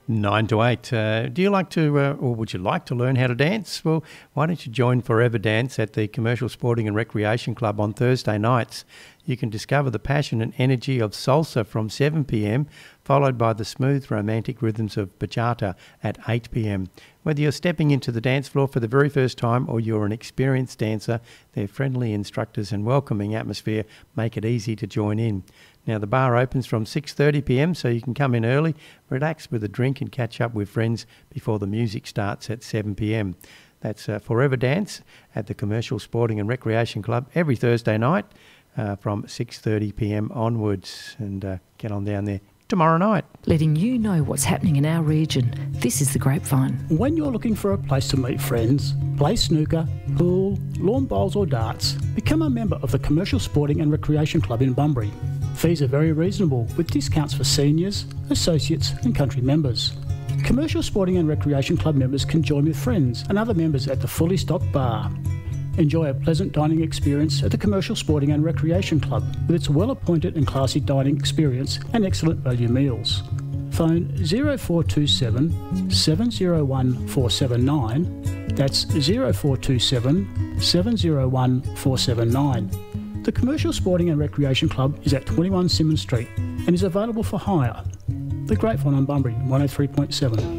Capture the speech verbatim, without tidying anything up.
Nine to eight. Uh, do you like to, uh, or would you like to learn how to dance? Well, why don't you join Forever Dance at the Commercial Sporting and Recreation Club on Thursday nights? You can discover the passion and energy of salsa from seven p m, followed by the smooth romantic rhythms of bachata at eight p m. Whether you're stepping into the dance floor for the very first time or you're an experienced dancer, their friendly instructors and welcoming atmosphere make it easy to join in. Now, the bar opens from six thirty p m, so you can come in early, relax with a drink and catch up with friends before the music starts at seven p m. That's uh, Forever Dance at the Commercial Sporting and Recreation Club every Thursday night uh, from six thirty p m onwards. And uh, get on down there tomorrow night. Letting you know what's happening in our region. This is The Grapevine. When you're looking for a place to meet friends, play snooker, pool, lawn bowls or darts, become a member of the Commercial Sporting and Recreation Club in Bunbury. Fees are very reasonable, with discounts for seniors, associates and country members. Commercial Sporting and Recreation Club members can join with friends and other members at the fully stocked bar. Enjoy a pleasant dining experience at the Commercial Sporting and Recreation Club with its well-appointed and classy dining experience and excellent value meals. Phone zero four two seven, seven zero one, four seven nine, that's zero four two seven, seven zero one, four seven nine. The Commercial Sporting and Recreation Club is at twenty-one Symonds Street and is available for hire. The Grapevine on Bunbury, one oh three point seven.